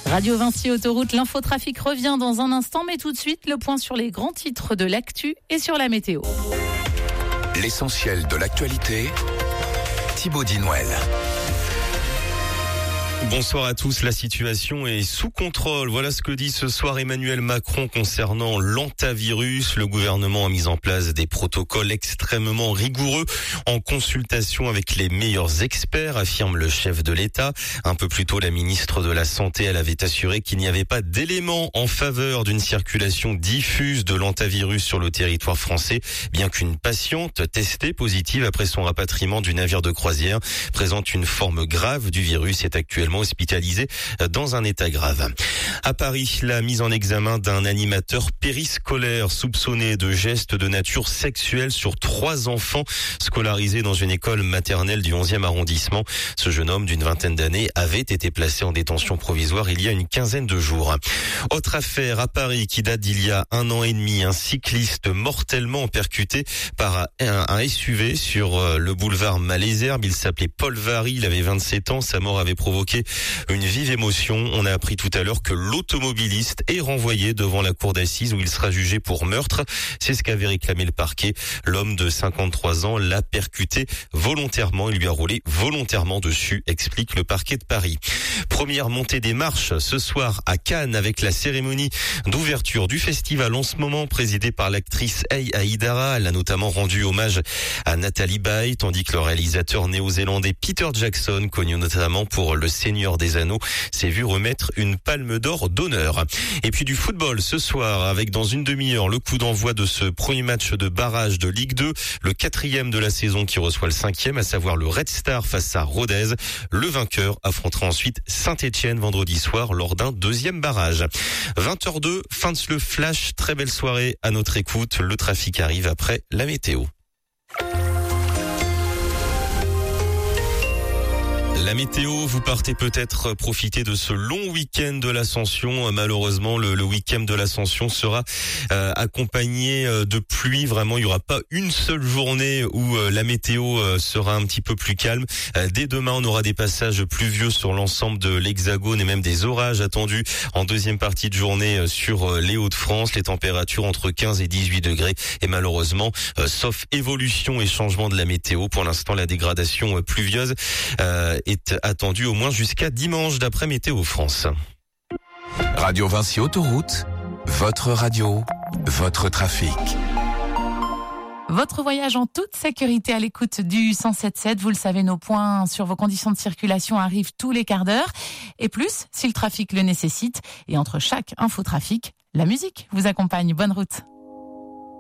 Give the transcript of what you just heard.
Radio Vinci Autoroute, l'infotrafic revient dans un instant, mais tout de suite, le point sur les grands titres de l'actu et sur la météo. L'essentiel de l'actualité, Thibaut Dinouel. Bonsoir à tous, la situation est sous contrôle. Voilà ce que dit ce soir Emmanuel Macron concernant l'hantavirus. Le gouvernement a mis en place des protocoles extrêmement rigoureux en consultation avec les meilleurs experts, affirme le chef de l'État. Un peu plus tôt, la ministre de la Santé, elle avait assuré qu'il n'y avait pas d'éléments en faveur d'une circulation diffuse de l'hantavirus sur le territoire français, bien qu'une patiente testée positive après son rapatriement du navire de croisière présente une forme grave du virus et est actuellement hospitalisé dans un état grave. À Paris, la mise en examen d'un animateur périscolaire soupçonné de gestes de nature sexuelle sur 3 enfants scolarisés dans une école maternelle du 11e arrondissement. Ce jeune homme d'une vingtaine d'années avait été placé en détention provisoire il y a une quinzaine de jours. Autre affaire à Paris qui date d'il y a 1 an et demi, un cycliste mortellement percuté par un SUV sur le boulevard Malesherbes. Il s'appelait Paul Vary, il avait 27 ans, sa mort avait provoqué une vive émotion. On a appris tout à l'heure que l'automobiliste est renvoyé devant la cour d'assises où il sera jugé pour meurtre. C'est ce qu'avait réclamé le parquet. L'homme de 53 ans l'a percuté volontairement. Il lui a roulé volontairement dessus, explique le parquet de Paris. Première montée des marches ce soir à Cannes avec la cérémonie d'ouverture du festival en ce moment présidée par l'actrice Hey Aïdara. Elle a notamment rendu hommage à Nathalie Baye, tandis que le réalisateur néo-zélandais Peter Jackson, connu notamment pour Le Seigneur des Anneaux, s'est vu remettre une palme d'or d'honneur. Et puis du football ce soir avec dans une demi-heure le coup d'envoi de ce premier match de barrage de Ligue 2, le 4e de la saison qui reçoit le 5e, à savoir le Red Star face à Rodez. Le vainqueur affrontera ensuite Saint-Etienne vendredi soir lors d'un 2e barrage. 20h02, fin de le flash, très belle soirée à notre écoute. Le trafic arrive après la météo. La météo, vous partez peut-être profiter de ce long week-end de l'Ascension. Malheureusement, le week-end de l'Ascension sera accompagné de pluie. Vraiment, il n'y aura pas une seule journée où la météo sera un petit peu plus calme. Dès demain, on aura des passages pluvieux sur l'ensemble de l'Hexagone et même des orages attendus en deuxième partie de journée sur les Hauts-de-France. Les températures entre 15 et 18 degrés. Et malheureusement, sauf évolution et changement de la météo, pour l'instant, la dégradation pluvieuse est attendu au moins jusqu'à dimanche d'après Météo France. Radio Vinci Autoroute, votre radio, votre trafic. Votre voyage en toute sécurité à l'écoute du 107.7. Vous le savez, nos points sur vos conditions de circulation arrivent tous les quarts d'heure. Et plus, si le trafic le nécessite. Et entre chaque infotrafic, la musique vous accompagne. Bonne route.